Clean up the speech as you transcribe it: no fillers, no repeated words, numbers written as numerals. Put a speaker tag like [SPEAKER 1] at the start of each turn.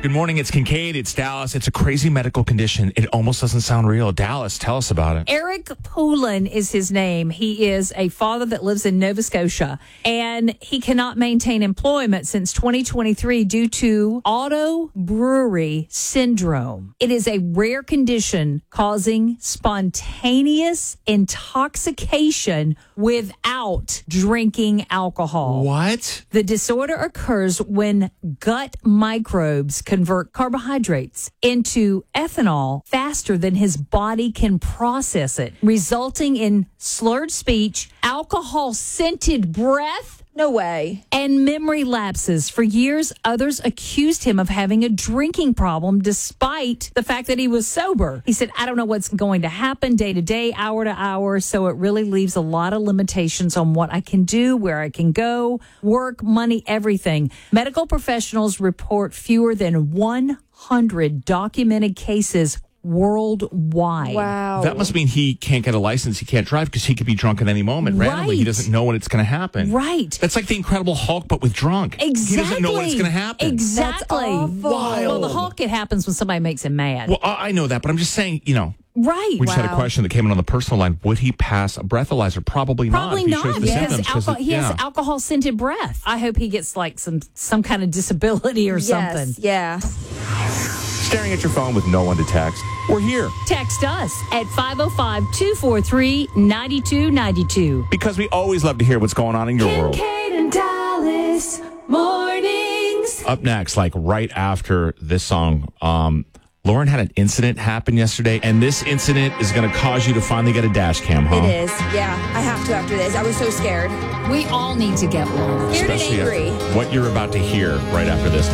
[SPEAKER 1] Good morning. It's Kincaid. It's Dallas. It's a crazy medical condition. It almost doesn't sound real. Dallas, tell us about it.
[SPEAKER 2] Eric Poulin is his name. He is a father that lives in Nova Scotia, and he cannot maintain employment since 2023 due to auto brewery syndrome. It is a rare condition causing spontaneous intoxication without drinking alcohol.
[SPEAKER 1] What?
[SPEAKER 2] The disorder occurs when gut microbes convert carbohydrates into ethanol faster than his body can process it, resulting in slurred speech, alcohol-scented breath,
[SPEAKER 3] No way.
[SPEAKER 2] and memory lapses. For years, others accused him of having a drinking problem despite the fact that he was sober. He said, I don't know what's going to happen day to day, hour to hour, so it really leaves a lot of limitations on what I can do, where I can go, work, money, everything. Medical professionals report fewer than 100 documented cases worldwide.
[SPEAKER 3] Wow.
[SPEAKER 1] That must mean he can't get a license. He can't drive because he could be drunk at any moment. Randomly, he
[SPEAKER 2] Right.
[SPEAKER 1] doesn't know when it's going to happen.
[SPEAKER 2] Right.
[SPEAKER 1] That's like the Incredible Hulk, but with drunk.
[SPEAKER 2] Exactly.
[SPEAKER 1] He doesn't know when it's going to happen.
[SPEAKER 2] Exactly.
[SPEAKER 3] That's awful.
[SPEAKER 2] Well, the Hulk, it happens when somebody makes him mad.
[SPEAKER 1] Well, I know that, but I'm just saying,
[SPEAKER 2] Right.
[SPEAKER 1] we just had a question that came in on the personal line. Would he pass a breathalyzer? Probably not.
[SPEAKER 2] Probably
[SPEAKER 1] if he
[SPEAKER 2] not,
[SPEAKER 1] shows the
[SPEAKER 2] because
[SPEAKER 1] symptoms,
[SPEAKER 2] he has alcohol-scented breath. I hope he gets like some kind of disability or something.
[SPEAKER 3] Yes, yeah.
[SPEAKER 1] Staring at your phone with no one to text. We're here
[SPEAKER 2] Text us at 505-243-9292.
[SPEAKER 1] because we always love to hear what's going on in your world.
[SPEAKER 2] Kincaid and Dallas mornings.
[SPEAKER 1] Up next, like right after this song, Lauren had an incident happen yesterday, and this incident is going to cause you to finally get a dash cam, huh?
[SPEAKER 3] It is. Yeah, I have to after this. I was so scared.
[SPEAKER 2] We all need to get one.
[SPEAKER 3] Scared and
[SPEAKER 1] Especially
[SPEAKER 3] angry.
[SPEAKER 1] after what you're about to hear right after this.